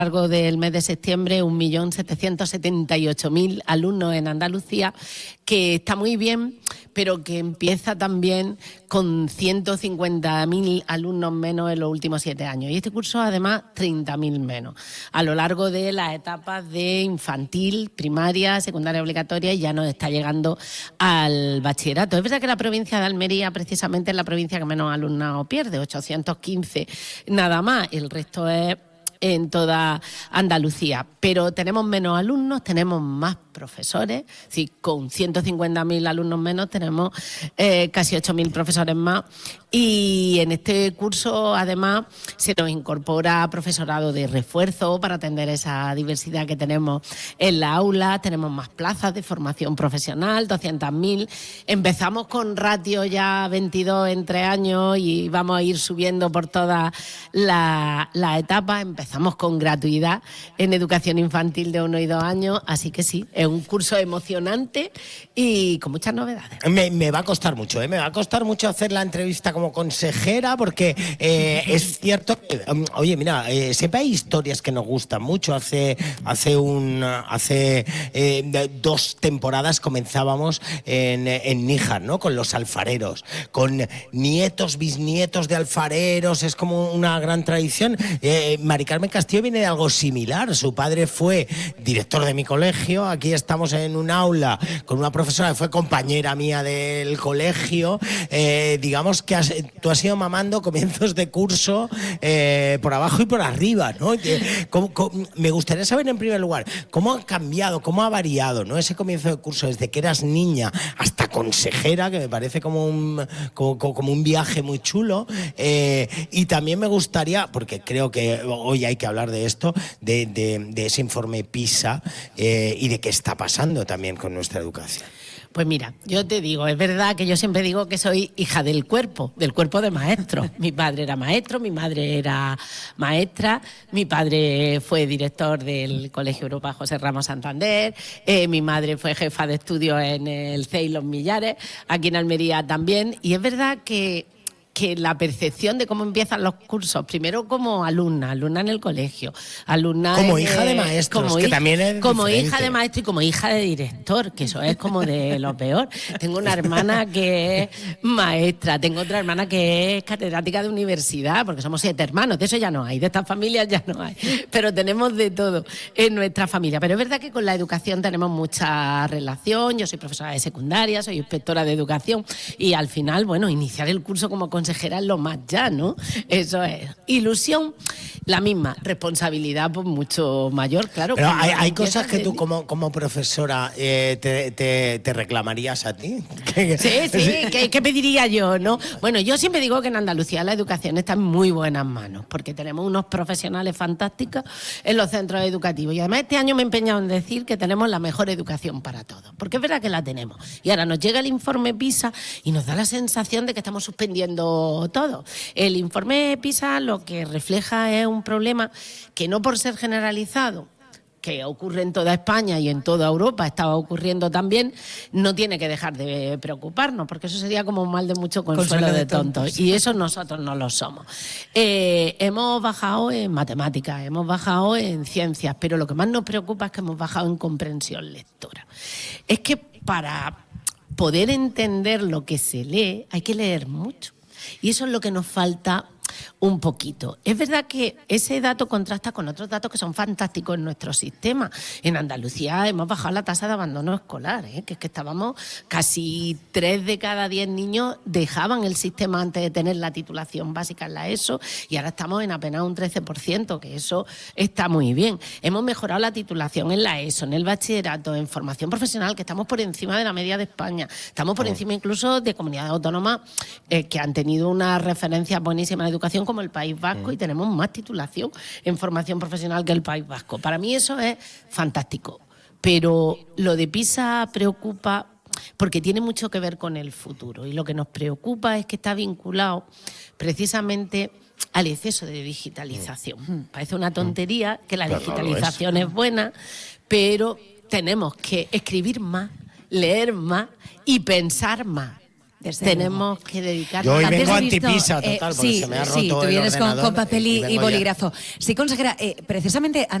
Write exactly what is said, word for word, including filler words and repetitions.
A lo largo del mes de septiembre, un millón setecientos setenta y ocho mil alumnos en Andalucía, que está muy bien, pero que empieza también con ciento cincuenta mil alumnos menos en los últimos siete años. Y este curso, además, treinta mil menos, a lo largo de las etapas de infantil, primaria, secundaria obligatoria, y ya nos está llegando al bachillerato. Es verdad que la provincia de Almería, precisamente, es la provincia que menos alumnado pierde, ochocientos quince nada más. El resto es en toda Andalucía, pero tenemos menos alumnos, tenemos más profesores, sí, con ciento cincuenta mil alumnos menos tenemos eh, casi ocho mil profesores más, y en este curso además se nos incorpora profesorado de refuerzo para atender esa diversidad que tenemos en la aula. Tenemos más plazas de formación profesional, doscientos mil, empezamos con ratio ya veintidós en tres años y vamos a ir subiendo por todas las la etapas. Empezamos con gratuidad en educación infantil de uno y dos años, así que sí, es un curso emocionante y con muchas novedades. Me, me va a costar mucho, ¿eh? Me va a costar mucho hacer la entrevista como consejera, porque eh, es cierto que, um, oye, mira, eh, siempre hay historias que nos gustan mucho. Hace, hace, un, hace eh, dos temporadas comenzábamos en, en Níjar, ¿no? Con los alfareros, con nietos, bisnietos de alfareros, es como una gran tradición. Eh, Mari Carmen Castillo viene de algo similar. Su padre fue director de mi colegio. Aquí estamos en un aula con una profesora que fue compañera mía del colegio. Eh, digamos que has, tú has ido mamando comienzos de curso eh, por abajo y por arriba, ¿no? Eh, ¿cómo, cómo, me gustaría saber, en primer lugar, cómo ha cambiado, cómo ha variado, ¿no? Ese comienzo de curso desde que eras niña hasta consejera, que me parece como un, como, como un viaje muy chulo. Eh, y también me gustaría, porque creo que hoy hay que hablar de esto, de, de, de ese informe PISA eh, y de qué está pasando también con nuestra educación. Pues mira, yo te digo, es verdad que yo siempre digo que soy hija del cuerpo, del cuerpo de maestros. Mi padre era maestro, mi madre era maestra, mi padre fue director del Colegio Europa José Ramos Santander, eh, mi madre fue jefa de estudios en el C E I Los Millares, aquí en Almería también, y es verdad que que la percepción de cómo empiezan los cursos, primero como alumna, alumna en el colegio, alumna como en, hija de maestros, como que hija, también es como diferente. hija de maestro y como hija de director, que eso es como de lo peor. Tengo una hermana que es maestra, tengo otra hermana que es catedrática de universidad, porque somos siete hermanos, de eso ya no hay, de estas familias ya no hay, pero tenemos de todo en nuestra familia. Pero es verdad que con la educación tenemos mucha relación. Yo soy profesora de secundaria, soy inspectora de educación, y al final, bueno, iniciar el curso como consejera es lo más ya, ¿no? Eso es. Ilusión, la misma. Responsabilidad, pues mucho mayor, claro. Pero hay, hay cosas que tú como, como profesora eh, te, te, te reclamarías a ti. Sí, sí, ¿qué, ¿qué pediría yo, no? Bueno, yo siempre digo que en Andalucía la educación está en muy buenas manos, porque tenemos unos profesionales fantásticos en los centros educativos. Y además este año me he empeñado en decir que tenemos la mejor educación para todos, porque es verdad que la tenemos. Y ahora nos llega el informe PISA y nos da la sensación de que estamos suspendiendo todo. El informe PISA lo que refleja es un problema que, no por ser generalizado, que ocurre en toda España y en toda Europa, estaba ocurriendo también, no tiene que dejar de preocuparnos, porque eso sería como un mal de mucho consuelo, consuelo de, de tontos, tontos, y eso nosotros no lo somos. Eh, hemos bajado en matemáticas, hemos bajado en ciencias, pero lo que más nos preocupa es que hemos bajado en comprensión lectora. Es que para poder entender lo que se lee hay que leer mucho. Y eso es lo que nos falta un poquito. Es verdad que ese dato contrasta con otros datos que son fantásticos en nuestro sistema. En Andalucía hemos bajado la tasa de abandono escolar, ¿eh? que es que estábamos casi tres de cada diez niños dejaban el sistema antes de tener la titulación básica en la ESO, y ahora estamos en apenas un trece por ciento, que eso está muy bien. Hemos mejorado la titulación en la ESO, en el bachillerato, en formación profesional, que estamos por encima de la media de España. Estamos por oh. encima incluso de comunidades autónomas eh, que han tenido una referencia buenísima de educación, como el País Vasco, mm. y tenemos más titulación en formación profesional que el País Vasco. Para mí eso es fantástico, pero lo de PISA preocupa porque tiene mucho que ver con el futuro, y lo que nos preocupa es que está vinculado precisamente al exceso de digitalización. Mm. Parece una tontería que la pero digitalización no es. es buena, pero tenemos que escribir más, leer más y pensar más. Desde tenemos luego. que dedicar. Yo hoy Antes vengo he visto, antipisa total, eh, porque sí, se me ha roto sí, tú el vienes con, ordenador con papel y, y y vengo ya. bolígrafo. Sí, consejera, eh, precisamente